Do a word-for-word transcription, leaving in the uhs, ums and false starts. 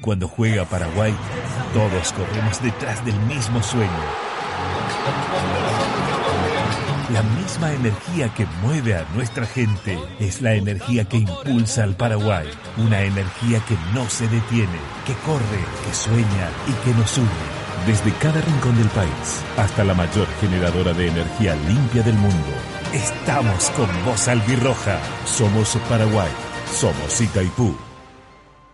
Cuando juega Paraguay, todos corremos detrás del mismo sueño. La misma energía que mueve a nuestra gente es la energía que impulsa al Paraguay. Una energía que no se detiene, que corre, que sueña y que nos une. Desde cada rincón del país hasta la mayor generadora de energía limpia del mundo. Estamos con vos, albirroja. Somos Paraguay. Somos Itaipú.